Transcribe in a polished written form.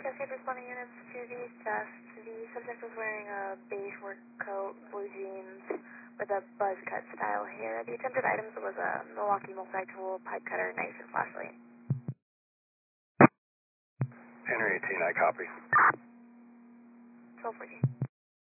Cascade responding units to the theft. The subject was wearing a beige work coat, blue jeans, with a buzz cut style hair. The attempted items was a Milwaukee multi-tool, pipe cutter, knife, and flashlight. Henry 18, I copy. 1214.